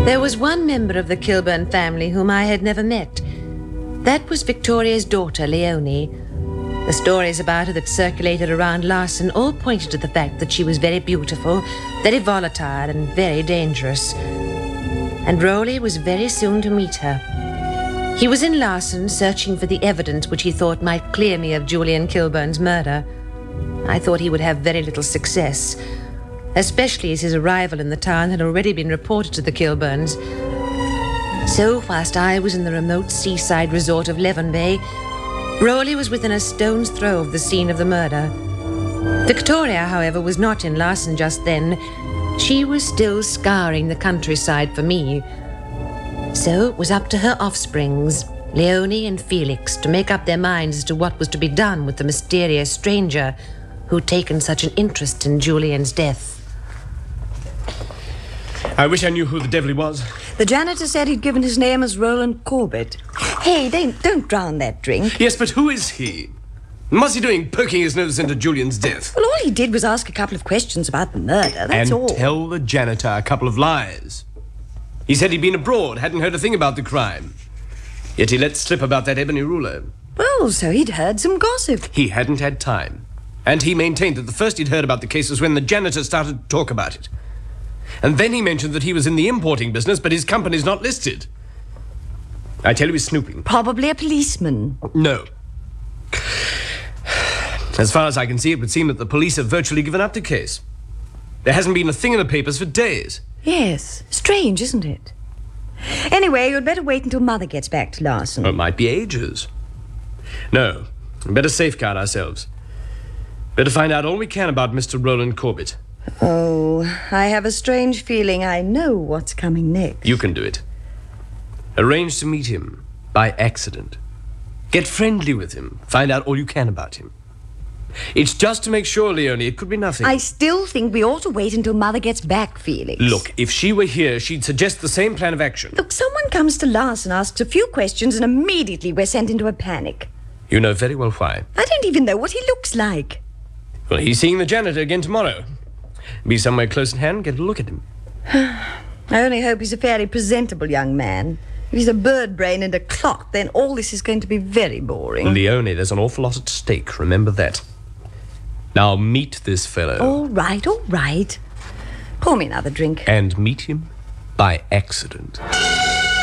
There was one member of the Kilburn family whom I had never met. That was Victoria's daughter, Leonie. The stories about her that circulated around Larson all pointed to the fact that she was very beautiful, very volatile, and very dangerous. And Rowley was very soon to meet her. He was in Larson searching for the evidence which he thought might clear me of Julian Kilburn's murder. I thought he would have very little success, especially as his arrival in the town had already been reported to the Kilburns. So, whilst I was in the remote seaside resort of Leven Bay, Rowley was within a stone's throw of the scene of the murder. Victoria, however, was not in Larson just then. She was still scouring the countryside for me. So it was up to her offsprings, Leonie and Felix, to make up their minds as to what was to be done with the mysterious stranger who'd taken such an interest in Julian's death. I wish I knew who the devil he was. The janitor said he'd given his name as Roland Corbett. Hey, don't drown that drink. Yes, but who is he? What's he doing poking his nose into Julian's death? Well, all he did was ask a couple of questions about the murder, that's all. And tell the janitor a couple of lies. He said he'd been abroad, hadn't heard a thing about the crime. Yet he let slip about that ebony ruler. Well, so he'd heard some gossip. He hadn't had time. And he maintained that the first he'd heard about the case was when the janitor started to talk about it. And then he mentioned that he was in the importing business, but his company's not listed. I tell you, he's snooping. Probably a policeman. No. As far as I can see, it would seem that the police have virtually given up the case. There hasn't been a thing in the papers for days. Yes. Strange, isn't it? Anyway, you'd better wait until Mother gets back to Larson. Well, it might be ages. No. We'd better safeguard ourselves. Better find out all we can about Mr. Roland Corbett. Oh, I have a strange feeling I know what's coming next. You can do it. Arrange to meet him by accident. Get friendly with him. Find out all you can about him. It's just to make sure, Leonie. It could be nothing. I still think we ought to wait until Mother gets back, Felix. Look, if she were here, she'd suggest the same plan of action. Look, someone comes to Larson, asks a few questions, and immediately we're sent into a panic. You know very well why. I don't even know what he looks like. Well, he's seeing the janitor again tomorrow. Be somewhere close at hand, get a look at him. I only hope he's a fairly presentable young man. If he's a bird brain and a clock, then all this is going to be very boring. Leonie, there's an awful lot at stake, remember that. Now meet this fellow. All right. Pour me another drink. And meet him by accident.